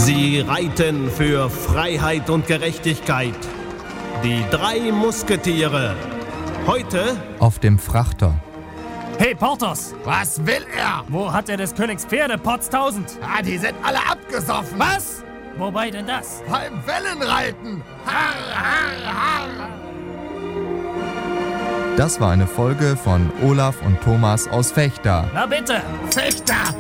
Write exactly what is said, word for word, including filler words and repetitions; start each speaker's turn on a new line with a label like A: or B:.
A: Sie reiten für Freiheit und Gerechtigkeit. Die drei Musketiere. Heute
B: auf dem Frachter.
C: Hey, Porthos!
D: Was will er?
C: Wo hat er des Königs Pferde, Potz tausend?
D: Ah, die sind alle abgesoffen.
C: Was? Wobei denn das?
D: Beim Wellenreiten. Harr, harr, harr.
B: Das war eine Folge von Olaf und Thomas aus Vechta.
C: Na bitte!
D: Fechter!